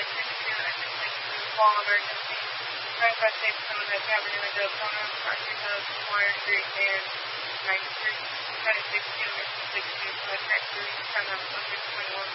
attention to fall emergency. Drive by safe zone at Avenue and Deltona, Arkansas, Water Street, and 9th Street. 96 to 62, track 3, time 6:21.